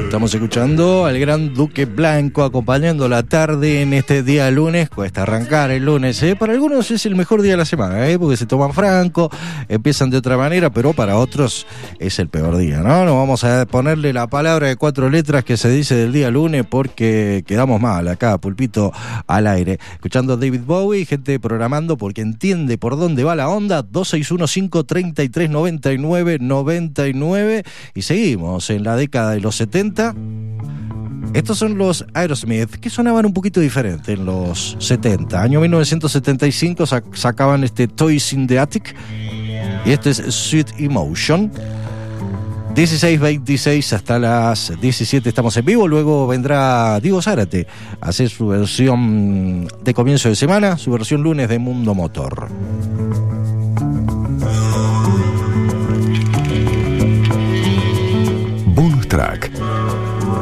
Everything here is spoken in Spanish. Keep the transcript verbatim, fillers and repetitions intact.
Estamos escuchando al Gran Duque Blanco acompañando la tarde en este día lunes. Cuesta arrancar el lunes, ¿eh? Para algunos es el mejor día de la semana, ¿eh? Porque se toman franco, empiezan de otra manera, pero para otros es el peor día, ¿no? No vamos a ponerle la palabra de cuatro letras que se dice del día lunes porque quedamos mal acá, pulpito al aire. Escuchando a David Bowie, gente programando porque entiende por dónde va la onda. Dos seis uno cinco, treinta y tres, noventa y nueve, noventa y nueve. Y seguimos en la década de los setenta. Estos son los Aerosmith, que sonaban un poquito diferente en los setenta. Año mil novecientos setenta y cinco sac- sacaban este Toys in the Attic. Y este es Sweet Emotion. dieciséis veintiséis hasta las diecisiete estamos en vivo. Luego vendrá Diego Zárate a hacer su versión de comienzo de semana, su versión lunes de Mundo Motor. Bonus track.